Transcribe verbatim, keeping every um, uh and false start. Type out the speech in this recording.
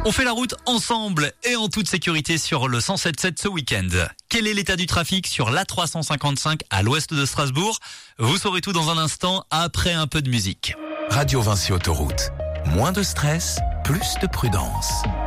On fait la route ensemble et en toute sécurité sur le cent sept sept ce week-end. Quel est l'état du trafic sur l'A trois cent cinquante-cinq à l'ouest de Strasbourg? Vous saurez tout dans un instant après un peu de musique. Radio Vinci Autoroute. Moins de stress, plus de prudence.